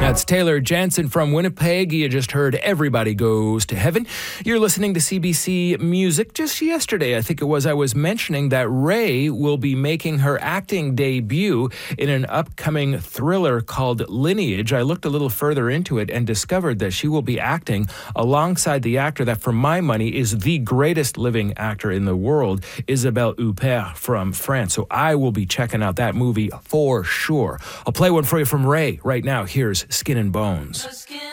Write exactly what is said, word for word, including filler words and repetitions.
That's Taylor Jansen from Winnipeg. You just heard Everybody Goes to Heaven. You're listening to C B C Music. Just yesterday, I think it was, I was mentioning that Ray will be making her acting debut in an upcoming thriller called Lineage. I looked a little further into it and discovered that she will be acting alongside the actor that, for my money, is the greatest living actor in the world, Isabelle Huppert from France. So I will be checking out that movie for sure. I'll play one for you from Ray right now. Here's Skin and Bones.